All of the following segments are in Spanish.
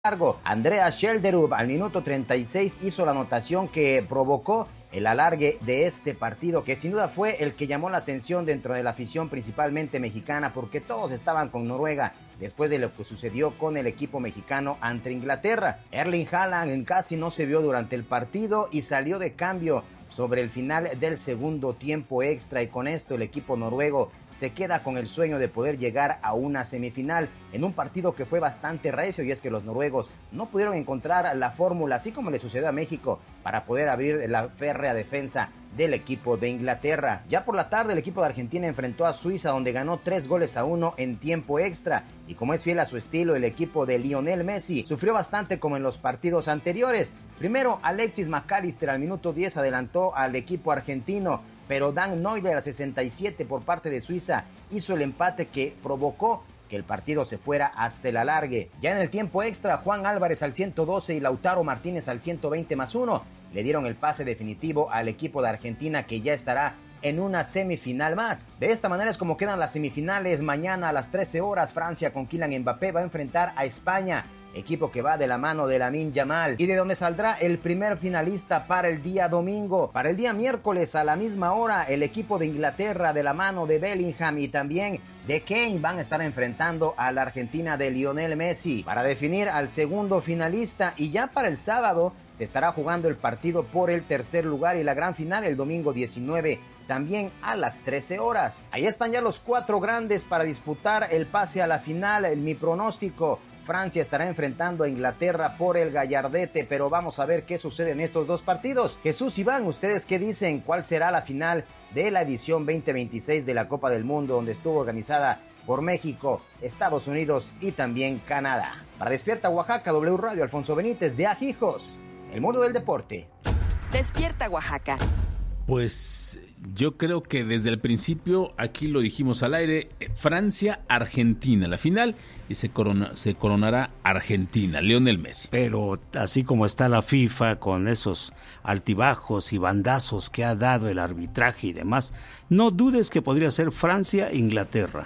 Andreas Schelderup al minuto 36 hizo la anotación que provocó el alargue de este partido, que sin duda fue el que llamó la atención dentro de la afición principalmente mexicana, porque todos estaban con Noruega después de lo que sucedió con el equipo mexicano ante Inglaterra. Erling Haaland casi no se vio durante el partido y salió de cambio sobre el final del segundo tiempo extra, y con esto el equipo noruego se queda con el sueño de poder llegar a una semifinal en un partido que fue bastante recio, y es que los noruegos no pudieron encontrar la fórmula, así como le sucedió a México, para poder abrir la férrea defensa del equipo de Inglaterra. Ya por la tarde el equipo de Argentina enfrentó a Suiza, donde ganó 3-1 en tiempo extra, y como es fiel a su estilo, el equipo de Lionel Messi sufrió bastante como en los partidos anteriores. Primero, Alexis McAllister al minuto 10 adelantó al equipo argentino, pero Dan Neuer al 67 por parte de Suiza hizo el empate que provocó que el partido se fuera hasta el alargue. Ya en el tiempo extra, Juan Álvarez al 112 y Lautaro Martínez al 120+1 le dieron el pase definitivo al equipo de Argentina, que ya estará en una semifinal más. De esta manera es como quedan las semifinales. Mañana a las 13 horas, Francia con Kylian Mbappé va a enfrentar a España, equipo que va de la mano de Lamine Yamal, y de donde saldrá el primer finalista para el día domingo. Para el día miércoles a la misma hora, el equipo de Inglaterra de la mano de Bellingham y también de Kane van a estar enfrentando a la Argentina de Lionel Messi para definir al segundo finalista, y ya para el sábado se estará jugando el partido por el tercer lugar y la gran final el domingo 19, también a las 13 horas. Ahí están ya los 4 grandes para disputar el pase a la final. Mi pronóstico: Francia estará enfrentando a Inglaterra por el gallardete, pero vamos a ver qué sucede en estos dos partidos. Jesús, Iván, ¿ustedes qué dicen? ¿Cuál será la final de la edición 2026 de la Copa del Mundo, donde estuvo organizada por México, Estados Unidos y también Canadá? Para Despierta Oaxaca, W Radio, Alfonso Benítez, de Ajijos, el mundo del deporte. Despierta Oaxaca. Pues yo creo que desde el principio, aquí lo dijimos al aire, Francia-Argentina, la final, y se coronará Argentina, Lionel Messi. Pero así como está la FIFA con esos altibajos y bandazos que ha dado el arbitraje y demás, no dudes que podría ser Francia-Inglaterra.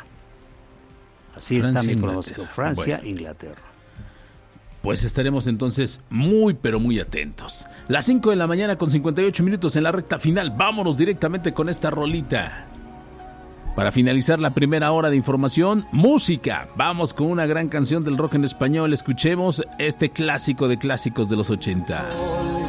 Así está mi pronóstico, Francia-Inglaterra. Pues estaremos entonces muy, pero muy atentos. Las 5 de la mañana con 58 minutos en la recta final. Vámonos directamente con esta rolita. Para finalizar la primera hora de información, música. Vamos con una gran canción del rock en español. Escuchemos este clásico de clásicos de los 80.